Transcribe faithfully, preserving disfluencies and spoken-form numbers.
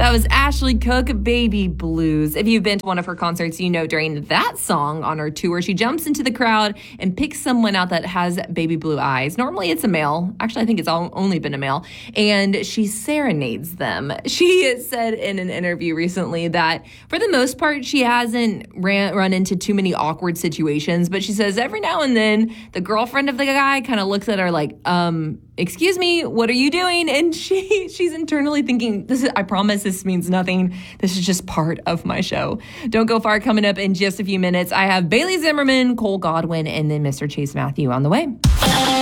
That was Ashley Cook, Baby Blues. If you've been to one of her concerts, you know during that song on her tour, she jumps into the crowd and picks someone out that has baby blue eyes. Normally it's a male. Actually, I think it's all, only been a male. And she serenades them. She said in an interview recently that for the most part, she hasn't ran, run into too many awkward situations. But she says every now and then the girlfriend of the guy kind of looks at her like, um, excuse me, what are you doing? And she she's internally thinking, this is, I promise this means nothing. This is just part of my show. Don't go far. Coming up in just a few minutes, I have Bailey Zimmerman, Cole Godwin, and then Mister Chase Matthew on the way.